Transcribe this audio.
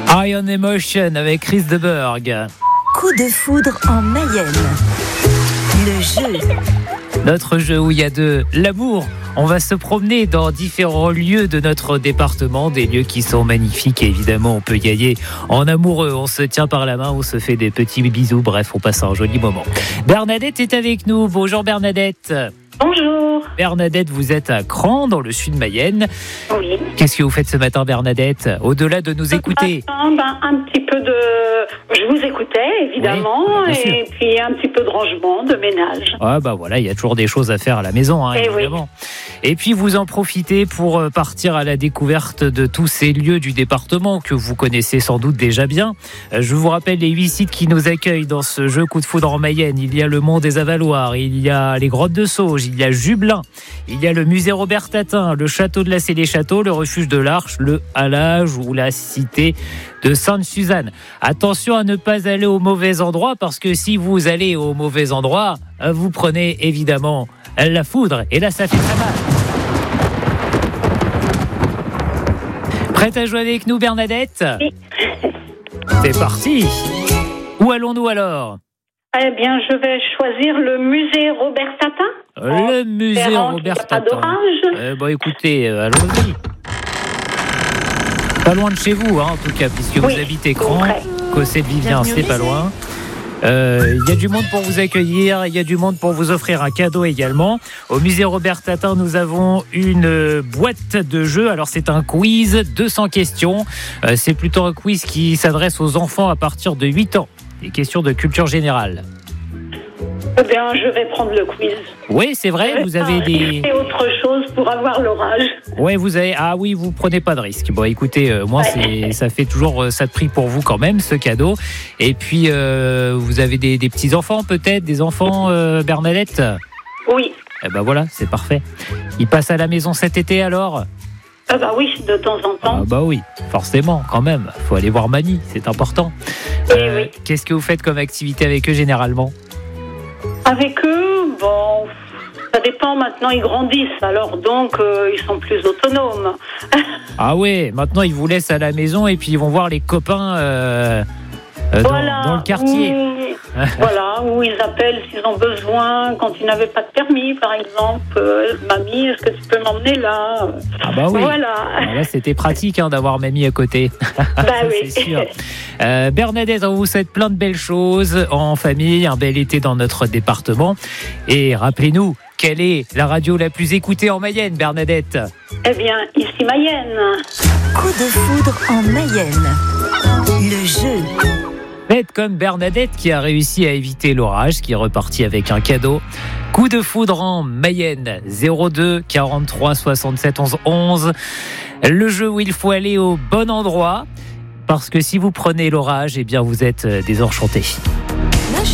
High on Emotion avec Chris de Burgh. Coup de foudre en Mayenne. Le jeu. Notre jeu où il y a de l'amour. On va se promener dans différents lieux de notre département, des lieux qui sont magnifiques et évidemment on peut y aller en amoureux. On se tient par la main, on se fait des petits bisous, bref on passe un joli moment. Bernadette est avec nous. Bonjour Bernadette. Bonjour. Bernadette, vous êtes à Cran, dans le sud de Mayenne. Oui. Qu'est-ce que vous faites ce matin Bernadette, au-delà de nous écouter? Un petit peu de... Je vous écoutais, évidemment, oui, et puis un petit peu de rangement, de ménage. Ah bah voilà, il y a toujours des choses à faire à la maison, évidemment. Oui. Et puis vous en profitez pour partir à la découverte de tous ces lieux du département que vous connaissez sans doute déjà bien. Je vous rappelle les 8 sites qui nous accueillent dans ce jeu Coup de foudre en Mayenne. Il y a le Mont des Avaloirs, il y a les Grottes de Sauge, il y a Jubelin, il y a le musée Robert Tatin, le château de la Célé-Château, le refuge de l'Arche, le Halage ou la cité de Sainte-Suzanne. Attention à ne pas aller au mauvais endroit, parce que si vous allez au mauvais endroit, vous prenez évidemment la foudre, et là ça fait très mal. Prête à jouer avec nous Bernadette? Oui. C'est parti. Où allons-nous alors? Eh bien, je vais choisir le musée Robert Tatin. Le musée Robert Tatin. Écoutez, allons-y. Pas loin de chez vous, en tout cas, puisque vous habitez Cran. Cossé-de-Vivien, c'est pas loin. Il y a du monde pour vous accueillir, il y a du monde pour vous offrir un cadeau également. Au musée Robert Tatin, nous avons une boîte de jeux. Alors c'est un quiz, 200 questions. C'est plutôt un quiz qui s'adresse aux enfants à partir de 8 ans. Des questions de culture générale. Eh bien, je vais prendre le quiz. Oui, c'est vrai, vous avez des... C'est autre chose pour avoir l'orage. Ouais, vous avez... Ah oui, vous prenez pas de risque. Bon, écoutez, moi, ça fait toujours ça de prix pour vous quand même, ce cadeau. Et puis, vous avez des petits-enfants peut-être, des enfants, Bernadette? Oui. Eh ben voilà, c'est parfait. Ils passent à la maison cet été alors? Ah bah oui, de temps en temps. Ah bah oui, forcément, quand même. Faut aller voir mamie, c'est important. Oui. Qu'est-ce que vous faites comme activité avec eux généralement? Avec eux, bon, ça dépend. Maintenant, ils grandissent, alors donc ils sont plus autonomes. Ah ouais, maintenant ils vous laissent à la maison et puis ils vont voir les copains dans le quartier. Voilà, où ils appellent s'ils ont besoin, quand ils n'avaient pas de permis, par exemple. Mamie, est-ce que tu peux m'emmener là? Ah bah oui. Voilà. Là, c'était pratique d'avoir mamie à côté. Bah oui. C'est sûr. Bernadette, on vous souhaite plein de belles choses en famille, un bel été dans notre département. Et rappelez-nous, quelle est la radio la plus écoutée en Mayenne, Bernadette? Eh bien, ici Mayenne. Coup de foudre en Mayenne. Le jeu. Faites comme Bernadette qui a réussi à éviter l'orage, qui est reparti avec un cadeau. Coup de foudre en Mayenne, 02 43 67 11 11. Le jeu où il faut aller au bon endroit, parce que si vous prenez l'orage, eh bien vous êtes désenchanté.